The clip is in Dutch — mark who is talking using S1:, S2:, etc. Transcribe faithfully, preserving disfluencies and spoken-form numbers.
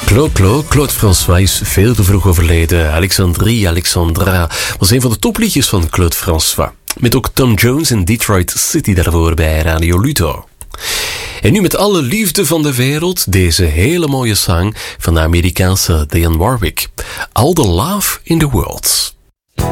S1: Claude, Claude, Claude François is veel te vroeg overleden. Alexandrie, Alexandra was een van de topliedjes van Claude François. Met ook Tom Jones en Detroit City daarvoor bij Radio Ludo. En nu met alle liefde van de wereld deze hele mooie zang van de Amerikaanse Dionne Warwick. All the Love in the World.